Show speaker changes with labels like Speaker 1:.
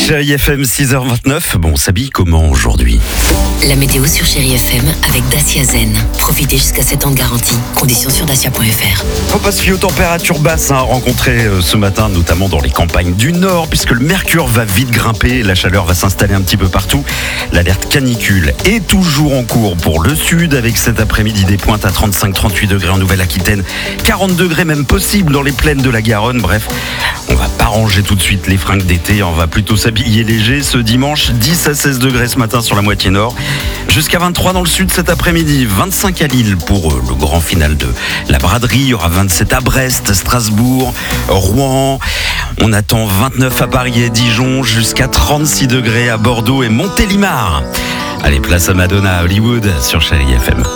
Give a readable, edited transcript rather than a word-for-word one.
Speaker 1: Chérie FM 6h29, bon, on s'habille comment aujourd'hui?
Speaker 2: La météo sur Chérie FM avec Dacia Zen. Profitez jusqu'à 7 ans de garantie. Conditions sur dacia.fr.
Speaker 1: Faut pas se fier aux températures basses rencontrées ce matin, notamment dans les campagnes du Nord, puisque le mercure va vite grimper, la chaleur va s'installer un petit peu partout. L'alerte canicule est toujours en cours pour le sud, avec cet après-midi des pointes à 35-38 degrés en Nouvelle-Aquitaine, 40 degrés même possible dans les plaines de la Garonne. Bref, on va pas ranger tout de suite les fringues d'été, on va plutôt s'habiller léger ce dimanche. 10 à 16 degrés ce matin sur la moitié nord, jusqu'à 23 dans le sud cet après-midi, 25 à Lille pour le grand final de la braderie. Il y aura 27 à Brest, Strasbourg, Rouen. On attend 29 à Paris et Dijon, jusqu'à 36 degrés à Bordeaux et Montélimar. Allez, place à Madonna à Hollywood sur Chérie FM.